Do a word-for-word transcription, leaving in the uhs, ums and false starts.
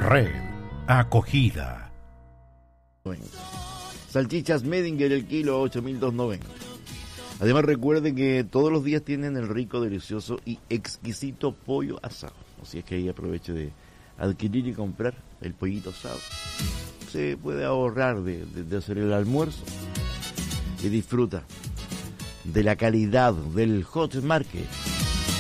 Red, acogida. Salchichas Medinger el kilo, ocho mil doscientos noventa. Además recuerden que todos los días tienen el rico, delicioso y exquisito pollo asado. Así es que ahí aproveche de adquirir y comprar el pollito asado. Se puede ahorrar de, de, de hacer el almuerzo y disfruta de la calidad del Hot Market.